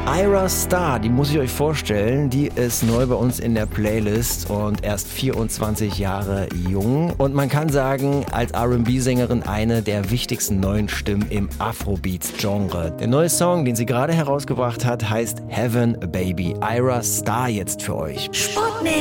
Ayra Starr, die muss ich euch vorstellen, die ist neu bei uns in der Playlist und erst 24 Jahre jung. Und man kann sagen, als R&B-Sängerin eine der wichtigsten neuen Stimmen im Afrobeats-Genre. Der neue Song, den sie gerade herausgebracht hat, heißt Heaven Baby. Ayra Starr jetzt für euch.